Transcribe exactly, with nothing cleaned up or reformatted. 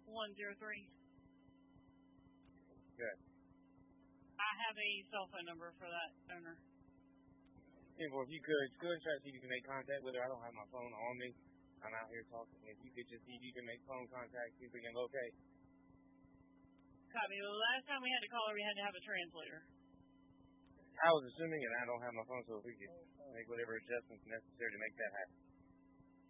one zero three. Good. I have a cell phone number for that owner. Yeah, well, if you could, go and try to see if you can make contact with her. I don't have my phone on me. I'm out here talking. If you could just see if you can make phone contact, see if we can locate. Copy. The last time we had to call her, we had to have a translator. I was assuming, and I don't have my phone, so if we could make whatever adjustments necessary to make that happen.